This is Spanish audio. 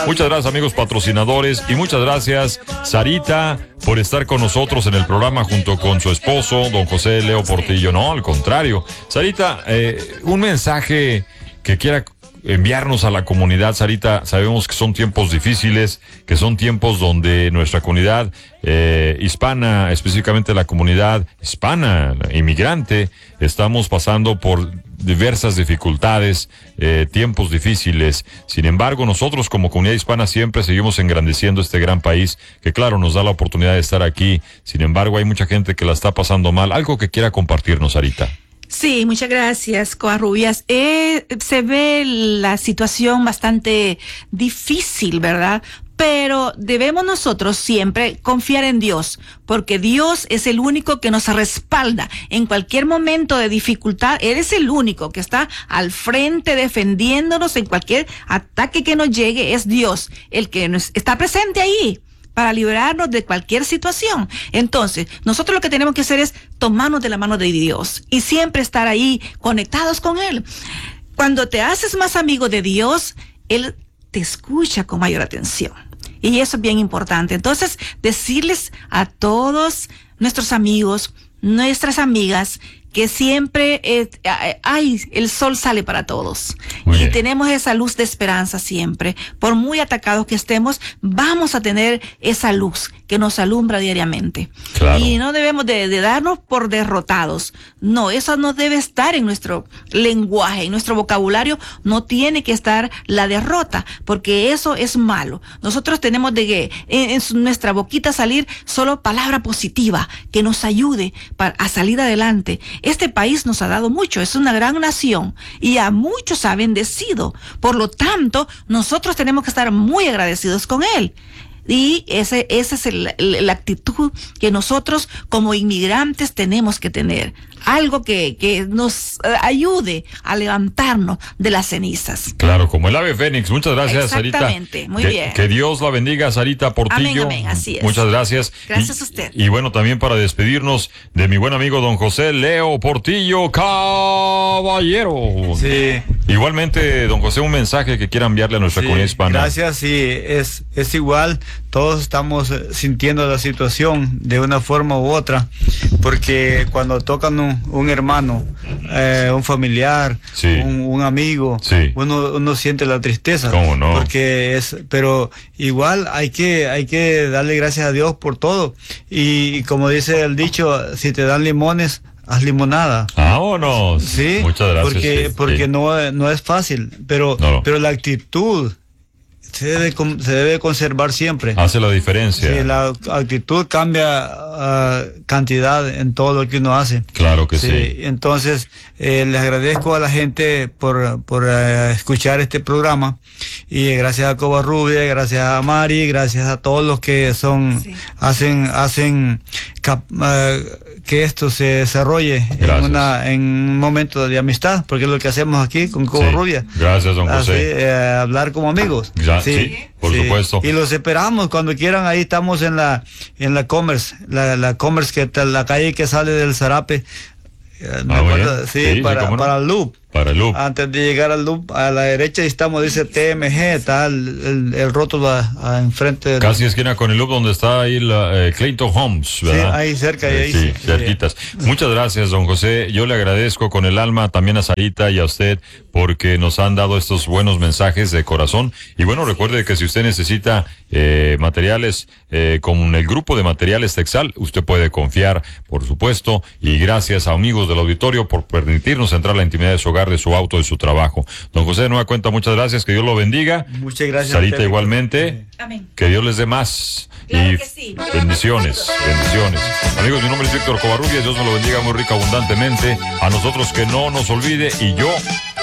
Muchas gracias, amigos patrocinadores, y muchas gracias, Sarita, por estar con nosotros en el programa junto con su esposo, don José Leo Portillo. No, al contrario. Sarita, un mensaje que quiera enviarnos a la comunidad, Sarita. Sabemos que son tiempos difíciles, que son tiempos donde nuestra comunidad hispana, específicamente la comunidad hispana, inmigrante, estamos pasando por diversas dificultades, tiempos difíciles. Sin embargo, nosotros como comunidad hispana siempre seguimos engrandeciendo este gran país que, claro, nos da la oportunidad de estar aquí. Sin embargo, hay mucha gente que la está pasando mal. Algo que quiera compartirnos, Sarita. Sí, muchas gracias, Covarrubias. Se ve la situación bastante difícil, ¿verdad? Pero debemos nosotros siempre confiar en Dios, porque Dios es el único que nos respalda en cualquier momento de dificultad. Él es el único que está al frente defendiéndonos en cualquier ataque que nos llegue. Es Dios el que nos está presente ahí para liberarnos de cualquier situación. Entonces, nosotros lo que tenemos que hacer es tomarnos de la mano de Dios y siempre estar ahí conectados con Él. Cuando te haces más amigo de Dios, Él te escucha con mayor atención. Y eso es bien importante. Entonces, decirles a todos nuestros amigos, nuestras amigas, que siempre el sol sale para todos. Y tenemos esa luz de esperanza siempre. Por muy atacados que estemos, vamos a tener esa luz que nos alumbra diariamente. Claro. Y no debemos de darnos por derrotados. No, eso no debe estar en nuestro lenguaje, en nuestro vocabulario. No tiene que estar la derrota, porque eso es malo. Nosotros tenemos de en nuestra boquita salir solo palabra positiva que nos ayude a salir adelante. Este país nos ha dado mucho, es una gran nación y a muchos ha bendecido. Por lo tanto, nosotros tenemos que estar muy agradecidos con él. Y esa es la actitud que nosotros como inmigrantes tenemos que tener. Algo que nos ayude a levantarnos de las cenizas. Claro, como el ave fénix. Muchas gracias, Sarita. Exactamente, muy bien. Que Dios la bendiga, Sarita Portillo. Amén, así es. Muchas gracias. Gracias a usted. Y bueno, también para despedirnos de mi buen amigo don José Leo Portillo, caballero. Sí. Igualmente, don José, un mensaje que quiera enviarle a nuestra comunidad hispana. Gracias, sí, es igual. Todos estamos sintiendo la situación de una forma u otra, porque cuando tocan un hermano, un familiar, sí, un amigo, sí, uno siente la tristeza. ¿Cómo no? Pero igual hay que darle gracias a Dios por todo. Y como dice el dicho, si te dan limones, haz limonada. Vámonos. Sí. Muchas gracias. Porque no es fácil, pero la actitud se debe conservar siempre. Hace la diferencia. Sí, la actitud cambia cantidad en todo lo que uno hace. Claro que sí. Entonces, les agradezco a la gente por escuchar este programa. Y gracias a Covarrubias, gracias a Mari, gracias a todos los que hacen que esto se desarrolle en un momento de amistad, porque es lo que hacemos aquí con Covarrubias. Sí. Gracias, don José. Hablar como amigos. Sí, por supuesto. Y los esperamos cuando quieran. Ahí estamos en la Commerce, la Commerce, que la calle que sale del Zarape. Para el Loop. Para el Loop. Antes de llegar al Loop, a la derecha estamos, dice TMG, está el rótulo enfrente. Casi esquina con el Loop, donde está ahí la Clayton Homes, ¿verdad? Sí, ahí cerca. Sí, cerquitas. Muchas gracias, don José. Yo le agradezco con el alma también a Sarita y a usted, porque nos han dado estos buenos mensajes de corazón. Y bueno, recuerde que si usted necesita materiales con el grupo de materiales Texal, usted puede confiar, por supuesto. Y gracias a amigos del auditorio por permitirnos entrar a la intimidad de su hogar, de su auto, de su trabajo. Don José, de nueva cuenta, muchas gracias, que Dios lo bendiga. Muchas gracias. Sarita, igualmente. Amén. Que Dios les dé más. Claro y que sí. bendiciones. Amigos, mi nombre es Víctor Covarrubias. Dios me lo bendiga muy rico, abundantemente. A nosotros que no nos olvide. Y yo